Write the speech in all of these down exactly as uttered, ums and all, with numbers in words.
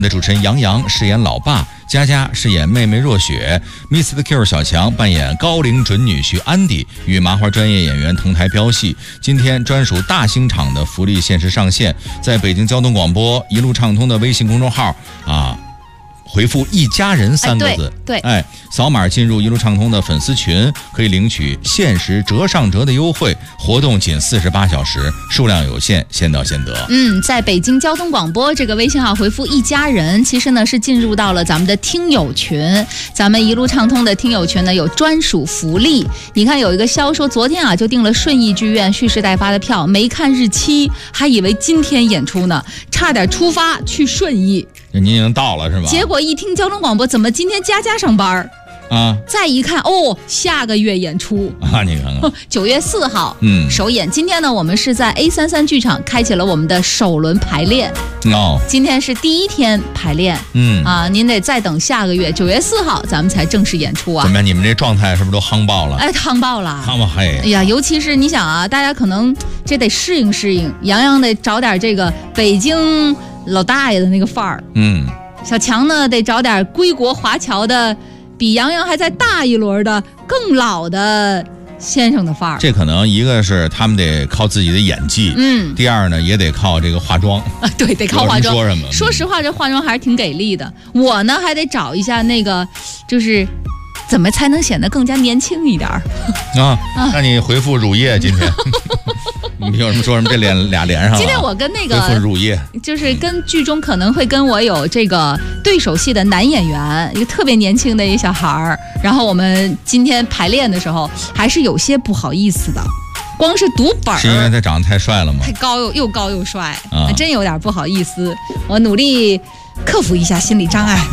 的主持人杨洋饰演老爸，佳佳饰演妹妹若雪 ，Mister Q 小强扮演高龄准女婿安迪，与麻花专业演员同台飙戏。今天专属大兴场的福利限时上线，在北京交通广播一路畅通的微信公众号啊。回复一家人三个字， 哎、对， 哎，扫码进入一路畅通的粉丝群，可以领取限时折上折的优惠，活动仅四十八小时，数量有限，先到先得。 嗯，在北京交通广播这个微信号回复一家人，其实呢是进入到了咱们的听友群，咱们一路畅通的听友群呢有专属福利。你看有一个肖说，昨天啊就订了顺义剧院蓄势待发的票，没看日期，还以为今天演出呢，差点出发去顺义。 您已经到了是吧？ 结果一听交通广播，怎么今天佳佳上班啊？ 再一看，哦，下个月演出啊！你看看， 九月四号， 嗯， 首演。今天呢，我们是在 A 三三剧场开启了我们的首轮排练。 哦， 今天是第一天排练， 嗯啊，您得再等下个月九月四号，咱们才正式演出啊。 怎么样？你们这状态是不是都夯爆了？ 哎，夯爆了， 夯爆嘿！ 哎呀，尤其是你想啊，大家可能这得适应适应，杨洋得找点这个北京老大爷的那个范儿， 嗯。 小强呢，得找点归国华侨的，比杨洋还在大一轮的更老的先生的范儿。 这可能一个是他们得靠自己的演技， 嗯， 第二呢也得靠这个化妆啊，对，得靠化妆。 说什么？ 说实话，这化妆还是挺给力的。我呢还得找一下那个，就是怎么才能显得更加年轻一点儿啊？那你回复乳液今天。你有什么说什么？这脸俩连上了。 今天我跟那个回复乳液， 就是跟剧中可能会跟我有这个对手戏的男演员，一个特别年轻的一小孩儿。然后我们今天排练的时候，还是有些不好意思的。光是读本儿， 是因为他长得太帅了吗？ 太高又又高又帅， 啊， 真有点不好意思。我努力克服一下心理障碍，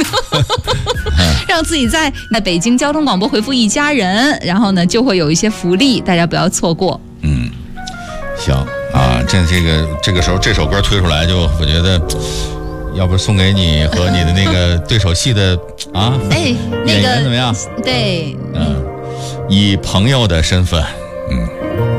让自己在在北京交通广播回复一家人，然后呢就会有一些福利，大家不要错过。 嗯。行啊，这这个这个时候这首歌推出来就，我觉得，要不送给你和你的那个对手戏的啊， 哎，那个演员怎么样？ 对， 嗯，以朋友的身份。